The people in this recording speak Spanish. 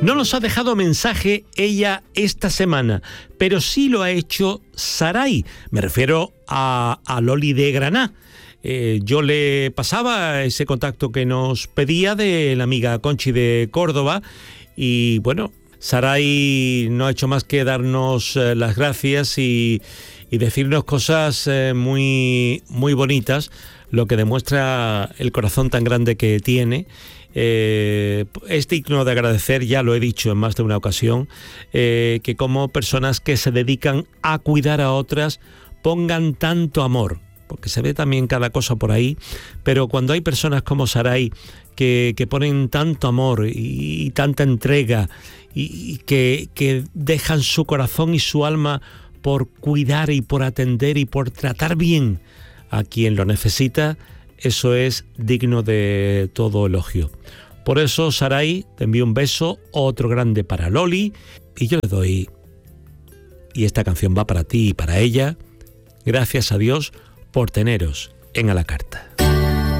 No nos ha dejado mensaje ella esta semana, pero sí lo ha hecho Saray. Me refiero a Loli de Granada. Yo le pasaba ese contacto que nos pedía de la amiga Conchi de Córdoba y bueno, Saray no ha hecho más que darnos las gracias y decirnos cosas muy, muy bonitas, lo que demuestra el corazón tan grande que tiene. Es digno de agradecer, ya lo he dicho en más de una ocasión, que como personas que se dedican a cuidar a otras pongan tanto amor, porque se ve también cada cosa por ahí, pero cuando hay personas como Saray que ponen tanto amor y tanta entrega y que dejan su corazón y su alma por cuidar y por atender y por tratar bien a quien lo necesita, eso es digno de todo elogio. Por eso, Saray, te envío un beso, otro grande para Loli, y yo le doy, y esta canción va para ti y para ella, gracias a Dios por teneros en A la Carta.